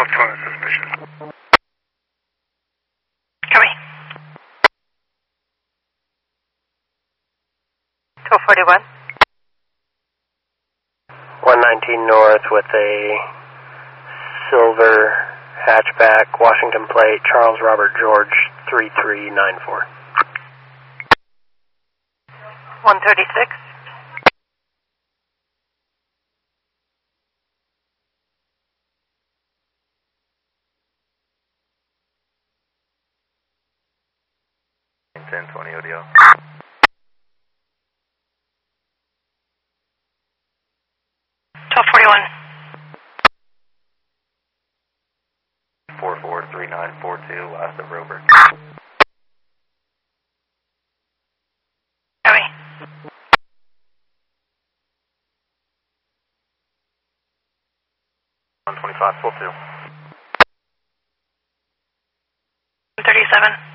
Tony suspicious. Copy. 1241. 119 north with a silver hatchback, Washington plate, Charles Robert George, 3394. 136. Ten 20 ODO. 1241. 443942, last of Rover. Copy. 125, full 2. 137.